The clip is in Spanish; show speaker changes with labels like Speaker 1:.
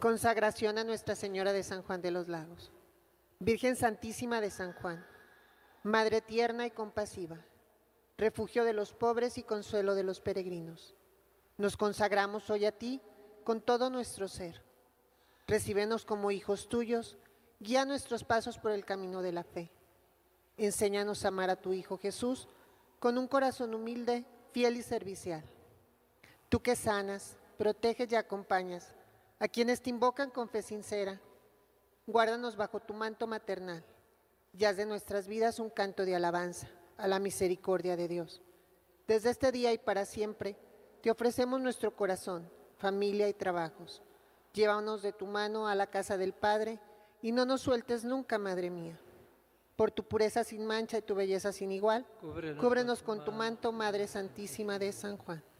Speaker 1: Consagración a Nuestra Señora de San Juan de los Lagos. Virgen Santísima de San Juan, Madre tierna y compasiva, refugio de los pobres y consuelo de los peregrinos. Nos consagramos hoy a ti con todo nuestro ser. Recíbenos como hijos tuyos, guía nuestros pasos por el camino de la fe. Enséñanos a amar a tu Hijo Jesús con un corazón humilde, fiel y servicial. Tú que sanas, proteges y acompañas a quienes te invocan con fe sincera, guárdanos bajo tu manto maternal y haz de nuestras vidas un canto de alabanza a la misericordia de Dios. Desde este día y para siempre te ofrecemos nuestro corazón, familia y trabajos. Llévanos de tu mano a la casa del Padre y no nos sueltes nunca, Madre mía. Por tu pureza sin mancha y tu belleza sin igual, cúbrenos con tu manto, Madre Santísima de San Juan.